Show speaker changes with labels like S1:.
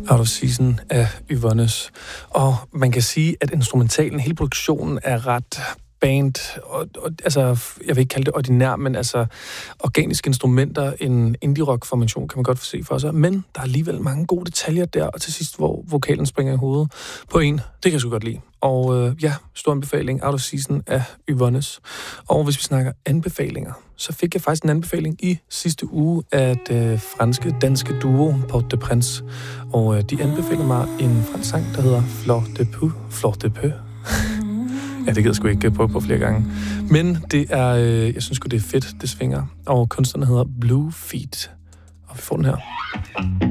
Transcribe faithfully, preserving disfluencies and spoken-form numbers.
S1: Out of Season af Yvonnes. Og man kan sige, at instrumentalen, hele produktionen er ret band, og, og, altså, jeg vil ikke kalde det ordinær, men altså organiske instrumenter, en indie-rock-formation, kan man godt se for sig. Men der er alligevel mange gode detaljer der, og til sidst, hvor vokalen springer i hovedet på en. Det kan jeg sgu godt lide. Og øh, ja, stor anbefaling, Out of Season af Yvonnes. Og hvis vi snakker anbefalinger, så fik jeg faktisk en anbefaling i sidste uge af det franske, danske duo Porte de Prince. Og øh, de anbefaler mig en fransk sang, der hedder Fleur de Peu. Fleur de Peu. Ja, det gider jeg sgu ikke prøve på flere gange. Men det er, øh, jeg synes sgu, det er fedt, det svinger. Og kunstnerne hedder Blue Feet. Og vi får den her.